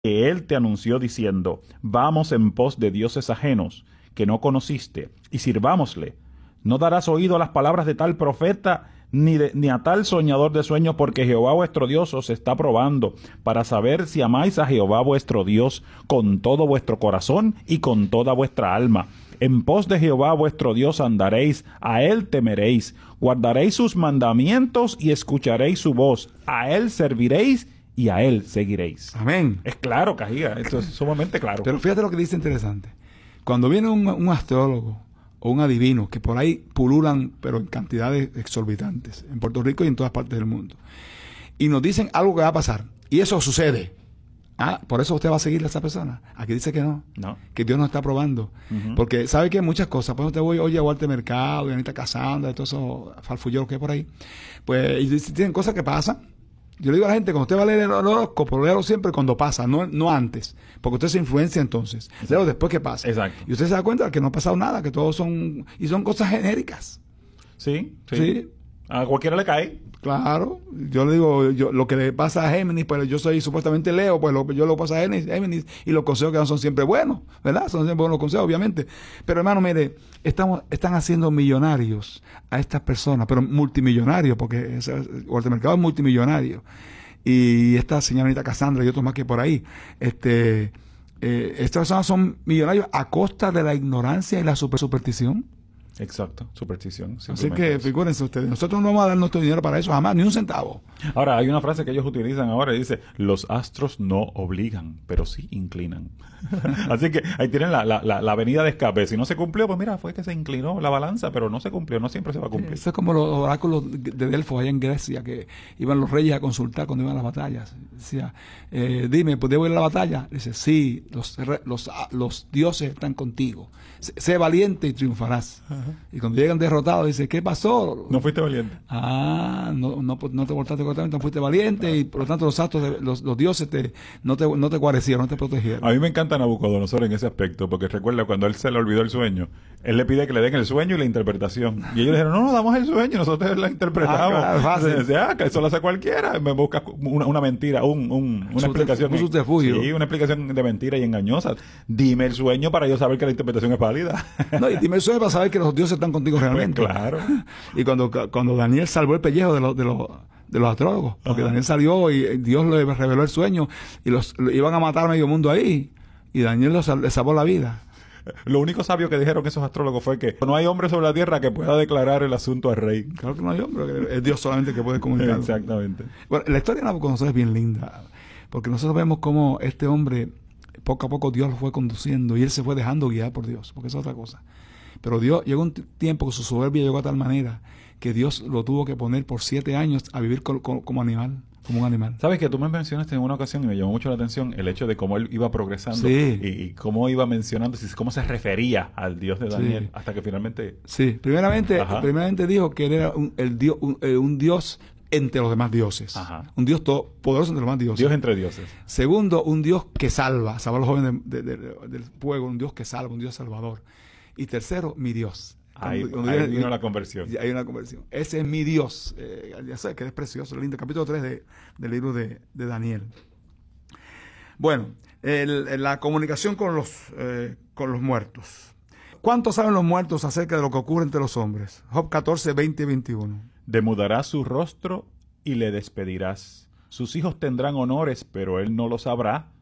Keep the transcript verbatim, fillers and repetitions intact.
que él te anunció diciendo, vamos en pos de dioses ajenos que no conociste, y sirvámosle. No darás oído a las palabras de tal profeta, ni, de, ni a tal soñador de sueños, porque Jehová vuestro Dios os está probando, para saber si amáis a Jehová vuestro Dios con todo vuestro corazón y con toda vuestra alma. En pos de Jehová vuestro Dios andaréis, a él temeréis, guardaréis sus mandamientos y escucharéis su voz, a él serviréis y a él seguiréis. Amén. Es claro, Cajiga, esto es sumamente claro. Pero fíjate lo que dice interesante. Cuando viene un, un astrólogo o un adivino, que por ahí pululan, pero en cantidades exorbitantes, en Puerto Rico y en todas partes del mundo, y nos dicen algo que va a pasar, y eso sucede, ah, por eso usted va a seguir a esa persona. Aquí dice que no, no. que Dios nos está probando, uh-huh. porque sabe que hay muchas cosas. Pues te voy, oye, a Walter Mercado, y Anita Casandra, y todos esos farfulleros que hay por ahí, pues y tienen cosas que pasan. Yo le digo a la gente, cuando usted va a leer el horóscopo, léalo siempre cuando pasa, no, no antes, porque usted se influencia entonces. Léalo después que pasa. Exacto. Y usted se da cuenta de que no ha pasado nada, que todos son, y son cosas genéricas. Sí, sí. Sí. A cualquiera le cae. Claro. Yo le digo, yo, lo que le pasa a Géminis, pues yo soy supuestamente Leo, pues lo, yo lo paso a Géminis, Géminis, y los consejos que dan son siempre buenos, ¿verdad? Son siempre buenos consejos, obviamente. Pero hermano, mire, estamos, están haciendo millonarios a estas personas, pero multimillonarios, porque Walter Mercado es multimillonario. Y esta señorita Casandra y otros más que por ahí, este, eh, estas personas son millonarios a costa de la ignorancia y la super superstición. Exacto, superstición. Así que figúrense ustedes, nosotros no vamos a dar nuestro dinero para eso jamás, ni un centavo. Ahora, hay una frase que ellos utilizan ahora y dice, los astros no obligan, pero sí inclinan. Así que ahí tienen la, la, la, la avenida de escape. Si no se cumplió, pues mira, fue que se inclinó la balanza, pero no se cumplió, no siempre se va a cumplir. Eso es como los oráculos de Delfos allá en Grecia, que iban los reyes a consultar cuando iban a las batallas. Decía, eh, dime, ¿pues debo ir a la batalla? Dice, sí, los, los, los dioses están contigo. Sé valiente y triunfarás. Ajá. Y cuando llegan derrotados, dice, ¿qué pasó? No fuiste valiente. Ah, no, no, no te portaste correctamente, no fuiste valiente, ah. y por lo tanto los actos, de, los, los dioses te, no te no te guarecieron, no te protegieron. A mí me encanta Nabucodonosor en ese aspecto, porque recuerda cuando él se le olvidó el sueño, él le pide que le den el sueño y la interpretación. Y ellos dijeron, no, no, damos el sueño, nosotros la interpretamos. Ah, claro, fácil. Dice, ah, que eso lo hace cualquiera. Me busca una, una mentira, un, un, una explicación. Un subterfugio. Sí, una explicación de mentira y engañosa. Dime el sueño para yo saber que la interpretación es válida. No, y dime el sueño para saber que los dioses están contigo realmente. Pues claro. Y cuando, cuando Daniel salvó el pellejo de los, de los, de los astrólogos, porque Ajá. Daniel salió y Dios le reveló el sueño y los iban a matar a medio mundo ahí, y Daniel los, le salvó la vida. Lo único sabio que dijeron esos astrólogos fue que no hay hombre sobre la tierra que pueda declarar el asunto al rey. Claro que no hay hombre, es Dios solamente que puede comunicarlo. Exactamente. Bueno, la historia de Nabucodonosor es bien linda, porque nosotros vemos cómo este hombre, poco a poco Dios lo fue conduciendo y él se fue dejando guiar por Dios, porque es otra cosa. Pero Dios, llegó un tiempo que su soberbia llegó a tal manera que Dios lo tuvo que poner por siete años a vivir co co como animal, como un animal. Sabes que tú me mencionaste en una ocasión y me llamó mucho la atención el hecho de cómo él iba progresando, sí. y, y cómo iba mencionando, cómo se refería al Dios de Daniel, sí. hasta que finalmente... Sí, primeramente, primeramente dijo que él era un, el dios, un, eh, un dios entre los demás dioses. Ajá. Un Dios poderoso entre los demás dioses. Dios entre dioses. Segundo, un Dios que salva, salva a los jóvenes de, de, de, del fuego, un Dios que salva, un Dios salvador. Y tercero, mi Dios. Ahí, cuando, cuando ahí vino la conversión. Hay una conversión. Ese es mi Dios. Eh, ya sabes que es precioso, lindo. Capítulo tres de, del libro de, de Daniel. Bueno, el, la comunicación con los, eh, con los muertos. ¿Cuánto saben los muertos acerca de lo que ocurre entre los hombres? Job catorce, veinte y veintiuno. Demudarás su rostro y le despedirás. Sus hijos tendrán honores, pero él no lo sabrá.